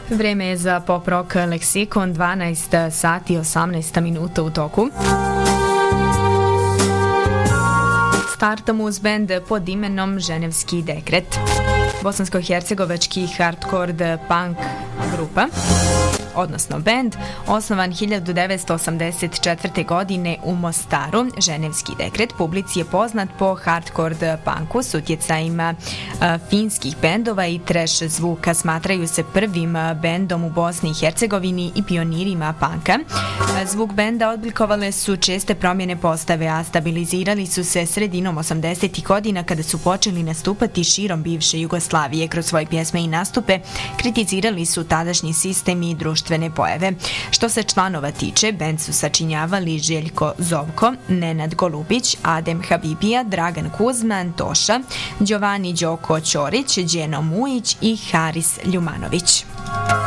Vreme je za Pop Rock Leksikon, 12 sati 18 minuta u toku. Startamo uz bend pod imenom Ženevski dekret. Bosansko-hercegovački hardcore punk grupa, odnosno bend, osnovan 1984. godine u Mostaru. Ženevski dekret publici je poznat po hardcore punku s utjecajima finskih bendova i trash zvuka. Smatraju se prvim bendom u Bosni i Hercegovini i pionirima punka. Zvuk benda odlikovale su česte promjene postave, a stabilizirali su se sredinom 80. godina kada su počeli nastupati širom bivše Jugoslavije. Kroz svoje pjesme i nastupe kritizirali su tadašnji sistem i društvene pojave. Što se članova tiče, bend su sačinjavali Željko Zovko, Nenad Golubić, Adem Habibija, Dragan Kuzman, Toša, Đovani Đoko Ćorić, Đeno Mujić i Haris Ljumanović.